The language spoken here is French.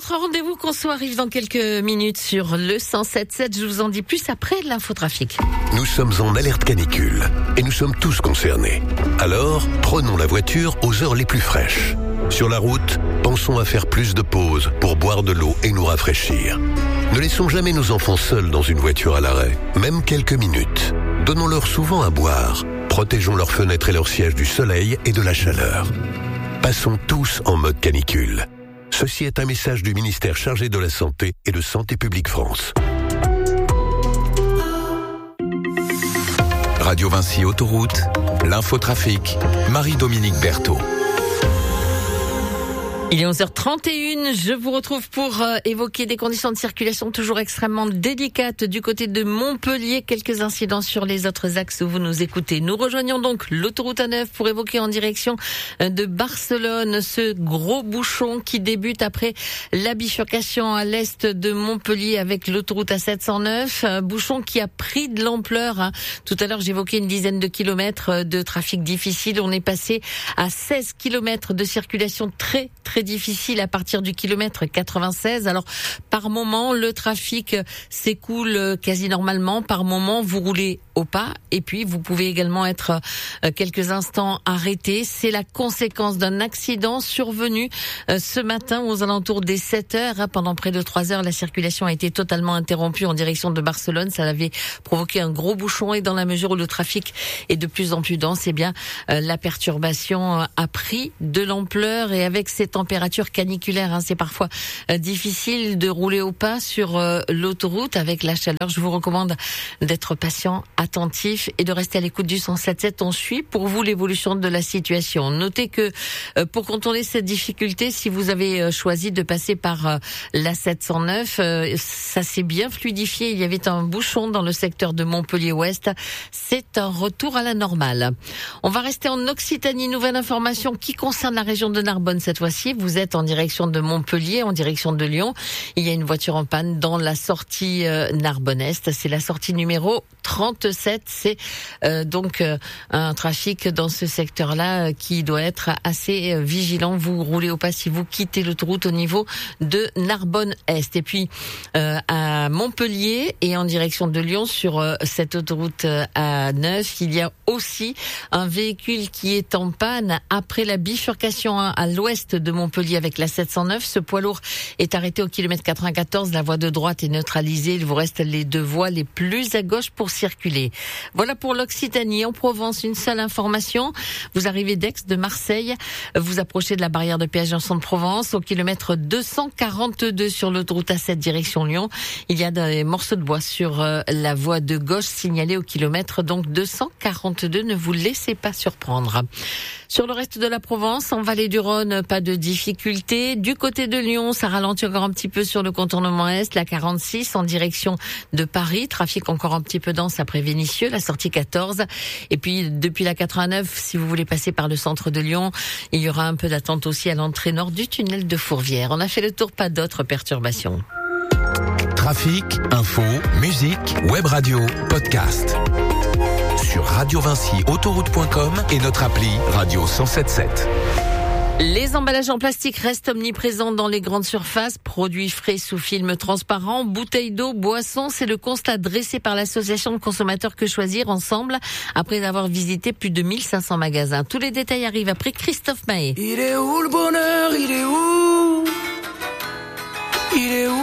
Votre rendez-vous conso arrive dans quelques minutes sur le 107.7. Je vous en dis plus après l'infotrafic. Nous sommes en alerte canicule et nous sommes tous concernés. Alors, prenons la voiture aux heures les plus fraîches. Sur la route, pensons à faire plus de pauses pour boire de l'eau et nous rafraîchir. Ne laissons jamais nos enfants seuls dans une voiture à l'arrêt, même quelques minutes. Donnons-leur souvent à boire. Protégeons leurs fenêtres et leurs sièges du soleil et de la chaleur. Passons tous en mode canicule. Ceci est un message du ministère chargé de la Santé et de Santé publique France. Radio Vinci Autoroute, l'infotrafic, Marie-Dominique Berthaud. Il est 11h31, je vous retrouve pour évoquer des conditions de circulation toujours extrêmement délicates du côté de Montpellier. Quelques incidents sur les autres axes où vous nous écoutez. Nous rejoignons donc l'autoroute A9 pour évoquer en direction de Barcelone ce gros bouchon qui débute après la bifurcation à l'est de Montpellier avec l'autoroute A709. Bouchon qui a pris de l'ampleur. Tout à l'heure, j'évoquais une dizaine de kilomètres de trafic difficile. On est passé à 16 kilomètres de circulation très difficile à partir du kilomètre 96. Alors, par moment, le trafic s'écoule quasi normalement. Par moment, vous roulez au pas. Et puis, vous pouvez également être quelques instants arrêté. C'est la conséquence d'un accident survenu ce matin aux alentours des 7 heures. Pendant près de 3 heures, la circulation a été totalement interrompue en direction de Barcelone. Ça avait provoqué un gros bouchon et dans la mesure où le trafic est de plus en plus dense, eh bien, la perturbation a pris de l'ampleur et avec ces températures caniculaires, c'est parfois difficile de rouler au pas sur l'autoroute avec la chaleur. Je vous recommande d'être patient, attentif et de rester à l'écoute du 107.7. On suit pour vous l'évolution de la situation. Notez que pour contourner cette difficulté, si vous avez choisi de passer par la 709, ça s'est bien fluidifié. Il y avait un bouchon dans le secteur de Montpellier-Ouest. C'est un retour à la normale. On va rester en Occitanie. Nouvelle information qui concerne la région de Narbonne cette fois-ci. Vous êtes en direction de Montpellier, en direction de Lyon. Il y a une voiture en panne dans la sortie Narbonne-Est. C'est la sortie numéro 37. C'est donc un trafic dans ce secteur-là qui doit être assez vigilant. Vous roulez au pas si vous quittez l'autoroute au niveau de Narbonne-Est. Et puis à Montpellier et en direction de Lyon sur cette autoroute A9, il y a aussi un véhicule qui est en panne après la bifurcation à l'ouest de Montpellier avec la 709. Ce poids lourd est arrêté au kilomètre 94. La voie de droite est neutralisée. Il vous reste les deux voies les plus à gauche pour circuler. Voilà pour l'Occitanie. En Provence, une seule information. Vous arrivez d'Aix, de Marseille. Vous approchez de la barrière de péage en Centre-Provence au kilomètre 242 sur l'autoroute A7 direction Lyon. Il y a des morceaux de bois sur la voie de gauche signalée au kilomètre donc 242. Ne vous laissez pas surprendre. Sur le reste de la Provence, en Vallée du Rhône, pas de difficulté. Du côté de Lyon, ça ralentit encore un petit peu sur le contournement Est, la 46 en direction de Paris. Trafic encore un petit peu dense après Vénissieux, la sortie 14. Et puis, depuis la 89, si vous voulez passer par le centre de Lyon, il y aura un peu d'attente aussi à l'entrée nord du tunnel de Fourvière. On a fait le tour, pas d'autres perturbations. Trafic, info, musique, web radio, podcast. Sur radiovinciautoroute.com et notre appli Radio 107.7. Les emballages en plastique restent omniprésents dans les grandes surfaces. Produits frais sous film transparent, bouteilles d'eau, boissons. C'est le constat dressé par l'association de consommateurs Que Choisir Ensemble après avoir visité plus de 1500 magasins. Tous les détails arrivent après Christophe Maé. Il est où le bonheur? Il est où? Il est où